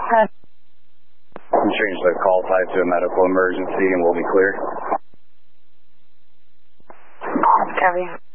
Change the call type to a medical emergency and we'll be clear. Copy.